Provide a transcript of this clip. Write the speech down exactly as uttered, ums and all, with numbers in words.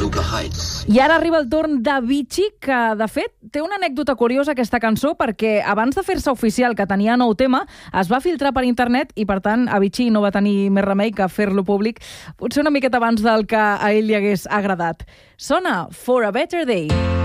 Chattanooga Heights. I ara arriba el torn d'Avicii, que, de fet, té una anècdota curiosa aquesta cançó, perquè abans de fer-se oficial que tenia nou tema, es va filtrar per internet i, per tant, Avicii no va tenir més remei que fer-lo públic, potser una miqueta abans del que a ell li hagués agradat. Sona For a Better Day.